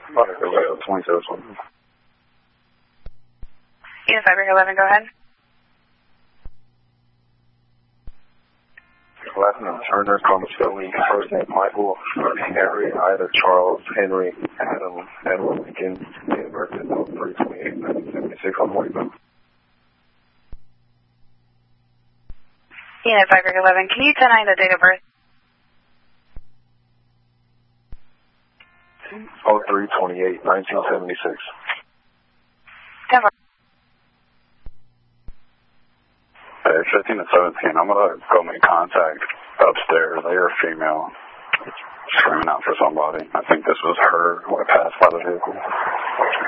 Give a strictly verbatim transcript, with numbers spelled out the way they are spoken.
twenty-seven twenty. Unit five eleven, go ahead. Last name Turner, Thomas Philly, first name Michael, Harry, Ida, Charles, Henry, Adam, Edward, Lincoln, date of birth is three twenty-eight nineteen seventy-six, I'm Whitman. Unit five eleven, can you tell me the date of birth? oh three twenty-eight nineteen seventy-six. ten four. Hey, fifteen to seventeen, I'm going to go make contact upstairs. They are female, screaming out for somebody. I think this was her when it passed by the vehicle.